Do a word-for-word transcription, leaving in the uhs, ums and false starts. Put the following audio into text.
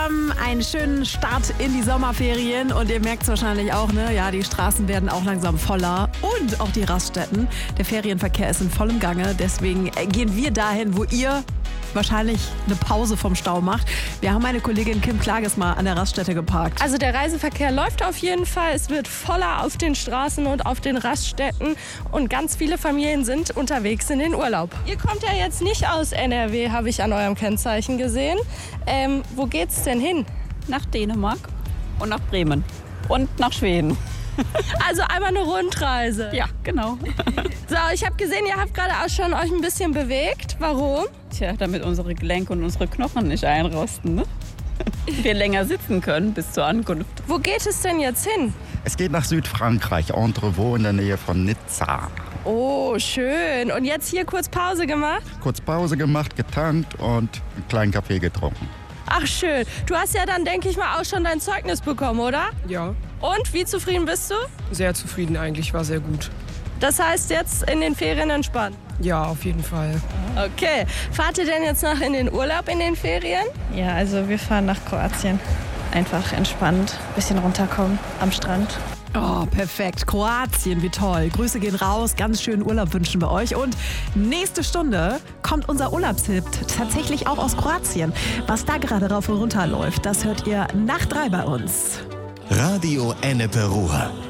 zusammen einen schönen Start in die Sommerferien und ihr merkt es wahrscheinlich auch, ne? Ja, die Straßen werden auch langsam voller und auch die Raststätten. Der Ferienverkehr ist in vollem Gange, deswegen gehen wir dahin, wo ihr wahrscheinlich eine Pause vom Stau macht. Wir haben meine Kollegin Kim Klages mal an der Raststätte geparkt. Also der Reiseverkehr läuft auf jeden Fall. Es wird voller auf den Straßen und auf den Raststätten. Und ganz viele Familien sind unterwegs in den Urlaub. Ihr kommt ja jetzt nicht aus N R W, habe ich an eurem Kennzeichen gesehen. Ähm, wo geht's denn hin? Nach Dänemark und nach Bremen und nach Schweden. Also einmal eine Rundreise. Ja, genau. So, ich habe gesehen, ihr habt gerade auch schon euch ein bisschen bewegt. Warum? Tja, damit unsere Gelenke und unsere Knochen nicht einrosten, ne? Wir länger sitzen können bis zur Ankunft. Wo geht es denn jetzt hin? Es geht nach Südfrankreich, Entrevaux in der Nähe von Nizza. Oh, schön. Und jetzt hier kurz Pause gemacht? Kurz Pause gemacht, getankt und einen kleinen Kaffee getrunken. Ach, schön. Du hast ja dann, denke ich mal, auch schon dein Zeugnis bekommen, oder? Ja, Und, wie zufrieden bist du? sehr zufrieden eigentlich, war sehr gut. Das heißt jetzt in den Ferien entspannt? Ja, auf jeden Fall. Okay. Fahrt ihr denn jetzt noch in den Urlaub in den Ferien? Ja, also wir fahren nach Kroatien. Einfach entspannt, bisschen runterkommen am Strand. Oh, perfekt. Kroatien, wie toll. Grüße gehen raus, ganz schönen Urlaub wünschen wir euch. Und nächste Stunde kommt unser Urlaubstipp tatsächlich auch aus Kroatien. Was da gerade rauf und runter läuft, das hört ihr nach drei bei uns. Radio Ennepe Ruhr.